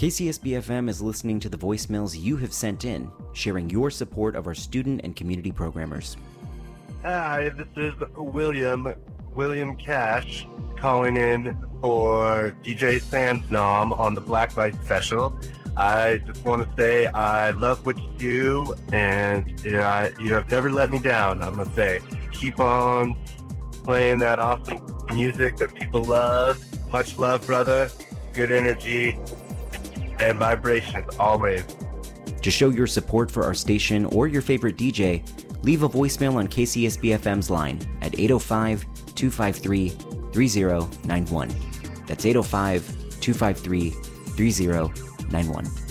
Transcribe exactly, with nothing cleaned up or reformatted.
K C S B F M is listening to the voicemails you have sent in, sharing your support of our student and community programmers. Hi, this is William, William Cash, calling in for D J Sandsnom on the Black Light Special. I just want to say I love what you do, and you, know, I, you have never let me down, I'm going to say. Keep on playing that awesome music that people love. Much love, brother. Good energy and vibrations, always. To show your support for our station or your favorite D J, leave a voicemail on K C S B F M's line at eight oh five, two five three, three oh nine one. That's eight oh five, two five three, three oh nine one.